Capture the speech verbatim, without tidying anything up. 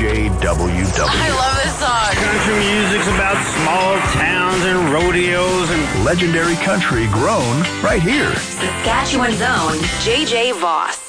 J W W. I love this song. Country music's about small towns and rodeos and legendary country grown right here. Saskatchewan's own J J Voss.